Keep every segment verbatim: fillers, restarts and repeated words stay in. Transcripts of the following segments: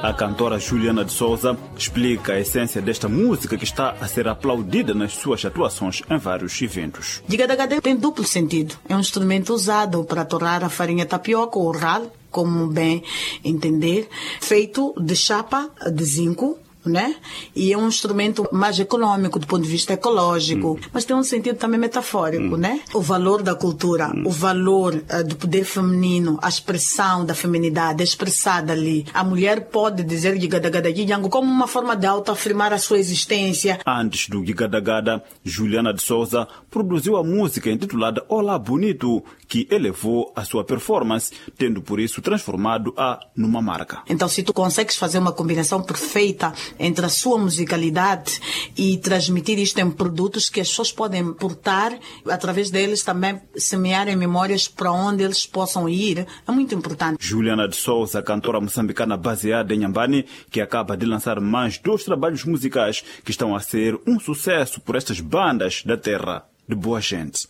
A cantora Juliana de Souza explica a essência desta música que está a ser aplaudida nas suas atuações em vários eventos. Giga-da-ga tem duplo sentido. É um instrumento usado para torrar a farinha tapioca ou ralo, como bem entender, feito de chapa de zinco, né? E é um instrumento mais econômico do ponto de vista ecológico, hum. mas tem um sentido também metafórico, hum. né? O valor da cultura, hum. o valor uh, do poder feminino, a expressão da feminidade expressada ali. A mulher pode dizer Giga-da-ga como uma forma de autoafirmar a sua existência. Antes do Giga-da-ga, Juliana de Souza produziu a música intitulada Olá Bonito, que elevou a sua performance, tendo por isso transformado-a numa marca. Então, se tu consegues fazer uma combinação perfeita entre a sua musicalidade e transmitir isto em produtos que as pessoas podem portar, através deles também semearem memórias para onde eles possam ir, é muito importante. Juliana de Souza, cantora moçambicana baseada em Nhambane, que acaba de lançar mais dois trabalhos musicais que estão a ser um sucesso por estas bandas da terra de boa gente.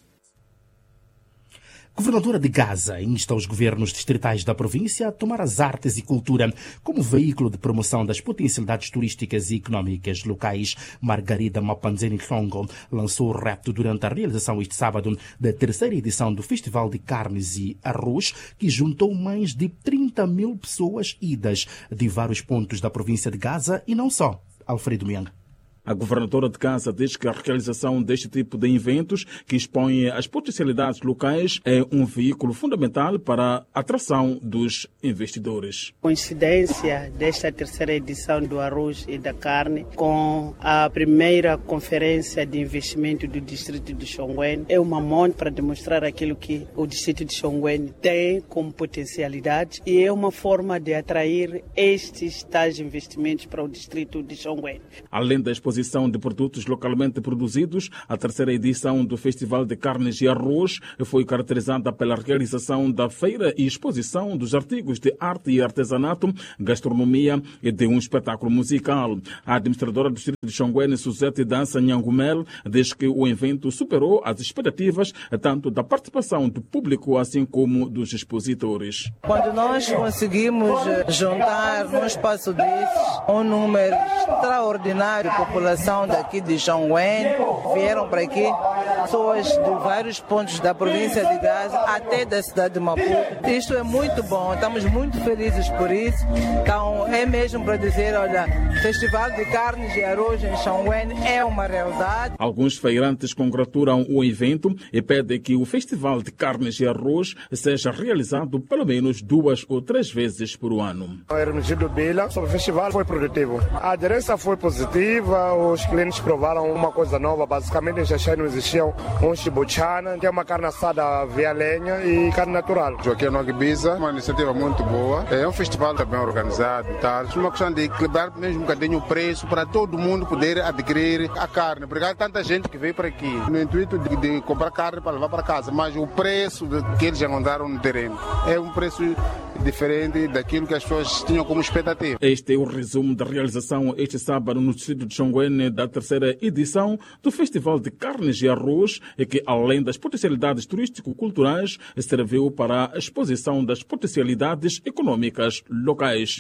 Governadora de Gaza insta os governos distritais da província a tomar as artes e cultura como veículo de promoção das potencialidades turísticas e económicas locais. Margarida Mapanzeni Longo lançou o repto durante a realização este sábado da terceira edição do Festival de Carnes e Arroz, que juntou mais de trinta mil pessoas idas de vários pontos da província de Gaza e não só. Alfredo Miang. A governadora de Gaza diz que a realização deste tipo de eventos, que expõe as potencialidades locais, é um veículo fundamental para a atração dos investidores. Coincidência desta terceira edição do Arroz e da Carne com a primeira conferência de investimento do distrito de Chongwen é uma monte para demonstrar aquilo que o distrito de Chongwen tem como potencialidade e é uma forma de atrair estes tais investimentos para o distrito de Chongwen. Além da exposição de produtos localmente produzidos, a terceira edição do Festival de Carnes e Arroz foi caracterizada pela realização da feira e exposição dos artigos de arte e artesanato, gastronomia e de um espetáculo musical. A administradora do distrito de Chongwen, Suzete Dança Nhangumel, diz que o evento superou as expectativas tanto da participação do público assim como dos expositores. Quando nós conseguimos juntar num espaço desses um número extraordinário de população daqui de Chongwen, vieram para aqui pessoas de vários pontos da província de Gaza até da cidade de Maputo. Isto é muito bom, estamos muito felizes por isso. Então é mesmo para dizer, olha, Festival de Carnes e Arroz em Chongwen é uma realidade. Alguns feirantes congratulam o evento e pedem que o Festival de Carnes e Arroz seja realizado pelo menos duas ou três vezes por ano. O Hermenegildo Bila sobre o festival foi produtivo. A aderência foi positiva. Os clientes provaram uma coisa nova. Basicamente, em Xaxai não existiam um chibuchana, que é uma carne assada via lenha e carne natural. Joaquim Noguebiza, uma iniciativa muito boa. É um festival também organizado e tal. É uma questão de equilibrar mesmo um bocadinho o preço para todo mundo poder adquirir a carne. Porque há tanta gente que veio para aqui no intuito de, de comprar carne para levar para casa, mas o preço que eles encontraram no terreno é um preço diferente daquilo que as pessoas tinham como expectativa. Este é o resumo da realização este sábado no distrito de Chongwen da terceira edição do Festival de Carnes e Arroz, e que, além das potencialidades turístico-culturais, serviu para a exposição das potencialidades econômicas locais.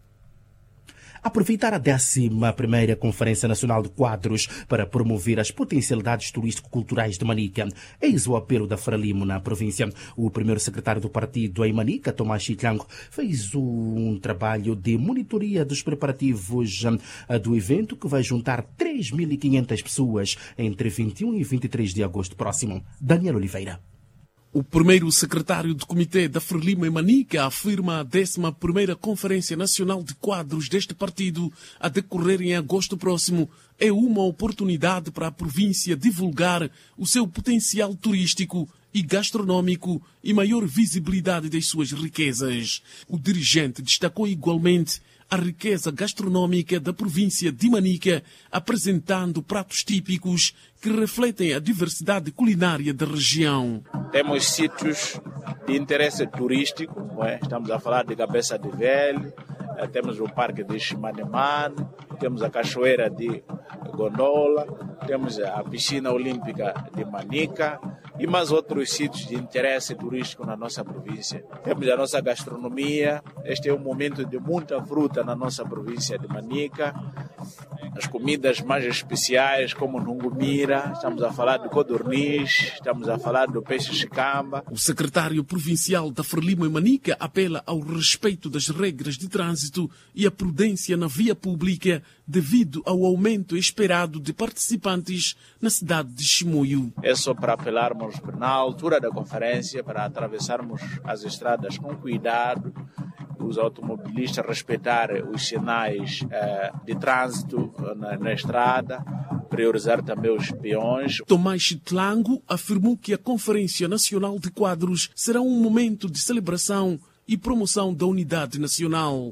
Aproveitar a décima primeira Conferência Nacional de Quadros para promover as potencialidades turístico-culturais de Manica. Eis o apelo da Frelimo na província. O primeiro secretário do partido em Manica, Tomás Chitlango, fez um trabalho de monitoria dos preparativos do evento que vai juntar três mil e quinhentas pessoas entre vinte e um e vinte e três de agosto próximo. Daniel Oliveira. O primeiro secretário do Comitê da Frelimo em Manica afirma a décima primeira Conferência Nacional de Quadros deste partido a decorrer em agosto próximo é uma oportunidade para a província divulgar o seu potencial turístico e gastronômico e maior visibilidade das suas riquezas. O dirigente destacou igualmente a riqueza gastronômica da província de Manica, apresentando pratos típicos que refletem a diversidade culinária da região. Temos sítios de interesse turístico, não é? Estamos a falar de Cabeça de Velho, temos o Parque de Chimanimane, temos a Cachoeira de Gondola, temos a Piscina Olímpica de Manica, e mais outros sítios de interesse turístico na nossa província. Temos a nossa gastronomia, este é um momento de muita fruta na nossa província de Manica, as comidas mais especiais como nungumira, estamos a falar de codorniz, estamos a falar do peixe chicamba. O secretário provincial da Frelimo e Manica apela ao respeito das regras de trânsito e a prudência na via pública devido ao aumento esperado de participantes na cidade de Chimoio. É só para apelarmos na altura da conferência para atravessarmos as estradas com cuidado, os automobilistas respeitarem os sinais eh, de trânsito na, na estrada, priorizar também os peões. Tomás Chitlango afirmou que a Conferência Nacional de Quadros será um momento de celebração e promoção da unidade nacional.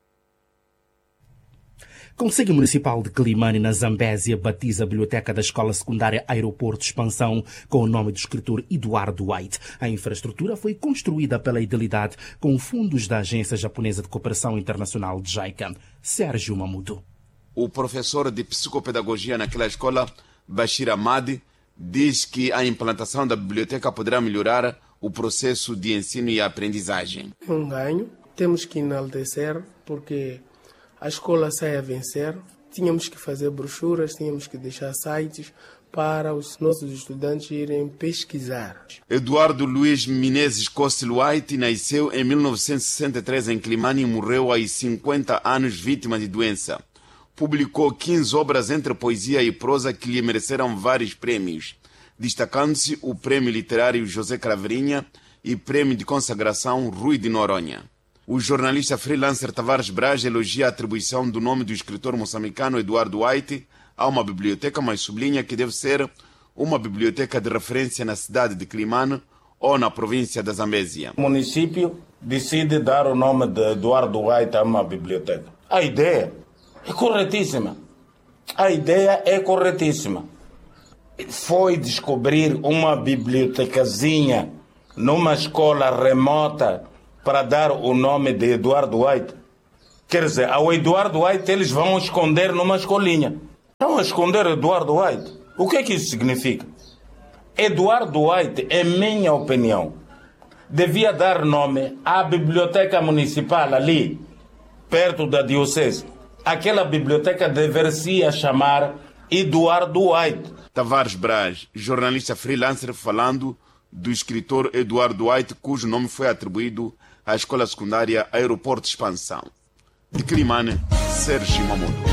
Conselho Municipal de Climane, na Zambésia, batiza a biblioteca da Escola Secundária Aeroporto Expansão com o nome do escritor Eduardo White. A infraestrutura foi construída pela Idilidade com fundos da Agência Japonesa de Cooperação Internacional de JICA. Sérgio Mamudo. O professor de psicopedagogia naquela escola, Bashir Ahmad, diz que a implantação da biblioteca poderá melhorar o processo de ensino e aprendizagem. É um ganho, temos que enaltecer, porque a escola sai a vencer, tínhamos que fazer brochuras, tínhamos que deixar sites para os nossos estudantes irem pesquisar. Eduardo Luiz Menezes Costel White nasceu em mil novecentos e sessenta e três em Climane e morreu aos cinquenta anos vítima de doença. Publicou quinze obras entre poesia e prosa que lhe mereceram vários prêmios, destacando-se o Prêmio Literário José Craveirinha e Prêmio de Consagração Rui de Noronha. O jornalista freelancer Tavares Braz elogia a atribuição do nome do escritor moçambicano Eduardo White a uma biblioteca, mas sublinha que deve ser uma biblioteca de referência na cidade de Climane ou na província da Zambésia. O município decide dar o nome de Eduardo White a uma biblioteca. A ideia é corretíssima. A ideia é corretíssima. Foi descobrir uma bibliotecazinha numa escola remota para dar o nome de Eduardo White. Quer dizer, ao Eduardo White eles vão esconder numa escolinha. Vão esconder Eduardo White. O que é que isso significa? Eduardo White, em minha opinião, devia dar nome à biblioteca municipal ali, perto da diocese. Aquela biblioteca deveria chamar Eduardo White. Tavares Braz, jornalista freelancer, falando do escritor Eduardo White, cujo nome foi atribuído à Escola Secundária Aeroporto Expansão. De Climane, Sérgio Mamudo.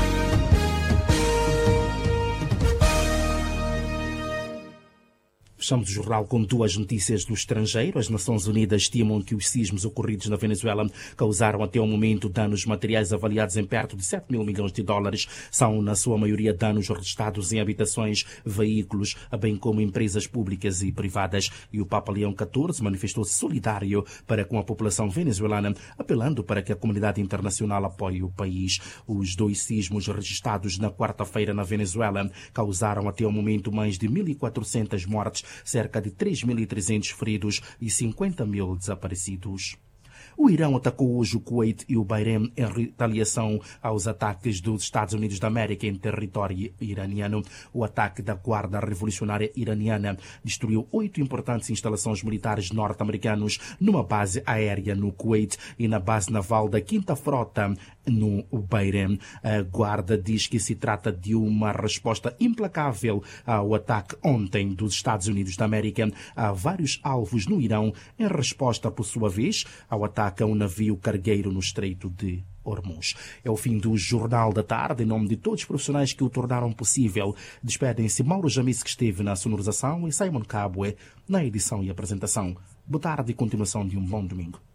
Fechamos o jornal com duas notícias do estrangeiro. As Nações Unidas estimam que os sismos ocorridos na Venezuela causaram até o momento danos materiais avaliados em perto de sete mil milhões de dólares. São, na sua maioria, danos registrados em habitações, veículos, bem como empresas públicas e privadas. E o Papa Leão catorze manifestou-se solidário para com a população venezuelana, apelando para que a comunidade internacional apoie o país. Os dois sismos registrados na quarta-feira na Venezuela causaram até o momento mais de mil e quatrocentas mortes, cerca de três mil e trezentos feridos e cinquenta mil desaparecidos. O Irão atacou hoje o Kuwait e o Bahrein em retaliação aos ataques dos Estados Unidos da América em território iraniano. O ataque da Guarda Revolucionária Iraniana destruiu oito importantes instalações militares norte-americanos numa base aérea no Kuwait e na base naval da Quinta Frota no Bahrein. A Guarda diz que se trata de uma resposta implacável ao ataque ontem dos Estados Unidos da América a vários alvos no Irão, em resposta, por sua vez, ao ataque a um navio cargueiro no Estreito de Hormuz. É o fim do Jornal da Tarde. Em nome de todos os profissionais que o tornaram possível, despedem-se Mauro Jamis, que esteve na sonorização, e Simon Cabwe na edição e apresentação. Boa tarde e continuação de um bom domingo.